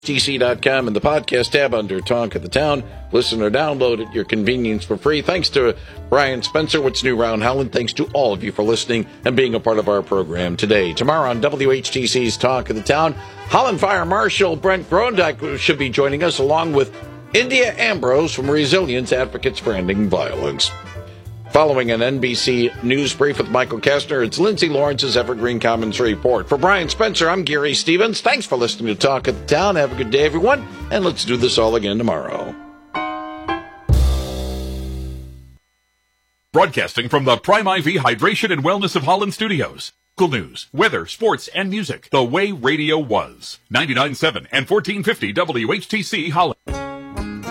TC.com and the podcast tab under Talk of the Town. Listen or download at your convenience for free. Thanks to Brian Spencer. What's new around Holland? Thanks to all of you for listening and being a part of our program today. Tomorrow on WHTC's Talk of the Town, Holland Fire Marshal Brent Grondyke should be joining us, along with India Ambrose from Resilience Advocates for Ending Violence. Following an NBC News brief with Michael Kastner, it's Lindsay Lawrence's Evergreen Commons Report. For Brian Spencer, I'm Gary Stevens. Thanks for listening to Talk of the Town. Have a good day, everyone, and let's do this all again tomorrow. Broadcasting from the Prime IV Hydration and Wellness of Holland Studios. Local news, weather, sports, and music. The way radio was. 99.7 and 1450 WHTC Holland.